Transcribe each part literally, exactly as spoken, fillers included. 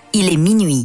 il est minuit.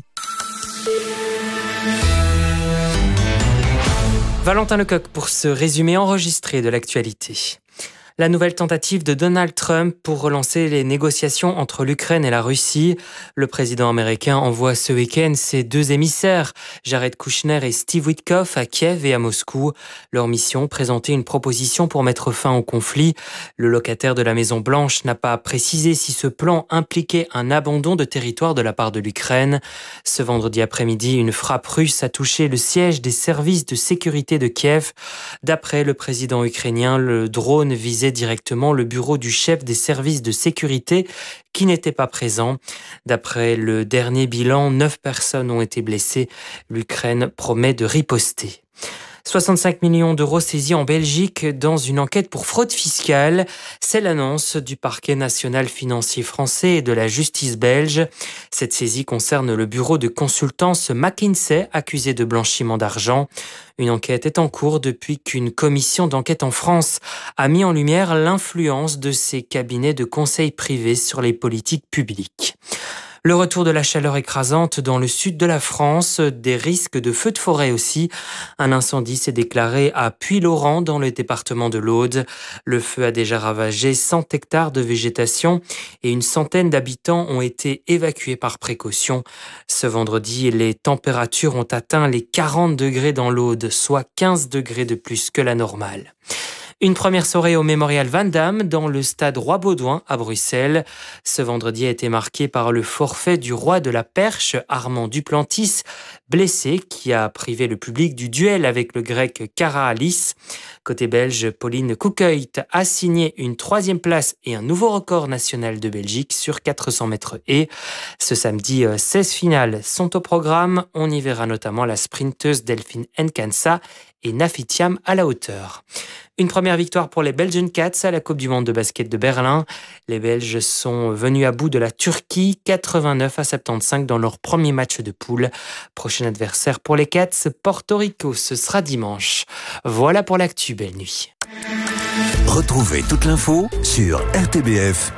Valentin Lecoq pour ce résumé enregistré de l'actualité. La nouvelle tentative de Donald Trump pour relancer les négociations entre l'Ukraine et la Russie. Le président américain envoie ce week-end ses deux émissaires, Jared Kushner et Steve Witkoff, à Kiev et à Moscou. Leur mission, présenter une proposition pour mettre fin au conflit. Le locataire de la Maison-Blanche n'a pas précisé si ce plan impliquait un abandon de territoire de la part de l'Ukraine. Ce vendredi après-midi, une frappe russe a touché le siège des services de sécurité de Kiev. D'après le président ukrainien, le drone visait directement le bureau du chef des services de sécurité qui n'était pas présent. D'après le dernier bilan, neuf personnes ont été blessées. L'Ukraine promet de riposter. soixante-cinq millions d'euros saisis en Belgique dans une enquête pour fraude fiscale. C'est l'annonce du parquet national financier français et de la justice belge. Cette saisie concerne le bureau de consultance McKinsey, accusé de blanchiment d'argent. Une enquête est en cours depuis qu'une commission d'enquête en France a mis en lumière l'influence de ces cabinets de conseil privés sur les politiques publiques. Le retour de la chaleur écrasante dans le sud de la France, des risques de feux de forêt aussi. Un incendie s'est déclaré à Puylaurens dans le département de l'Aude. Le feu a déjà ravagé cent hectares de végétation et une centaine d'habitants ont été évacués par précaution. Ce vendredi, les températures ont atteint les quarante degrés dans l'Aude, soit quinze degrés de plus que la normale. Une première soirée au Mémorial Van Damme dans le stade Roi-Baudouin à Bruxelles. Ce vendredi a été marqué par le forfait du roi de la perche, Armand Duplantis, blessé, qui a privé le public du duel avec le grec Karahalis. Côté belge, Pauline Koekhuis a signé une troisième place et un nouveau record national de Belgique sur quatre cents mètres haies. Ce samedi, seize finales sont au programme. On y verra notamment la sprinteuse Delphine Nkansa et Nafitiam à la hauteur. Une première victoire pour les Belgian Cats à la Coupe du Monde de basket de Berlin. Les Belges sont venus à bout de la Turquie, quatre-vingt-neuf à soixante-quinze dans leur premier match de poule. Prochain adversaire pour les Cats, Porto Rico, ce sera dimanche. Voilà pour l'actu, belle nuit. Retrouvez toute l'info sur R T B F.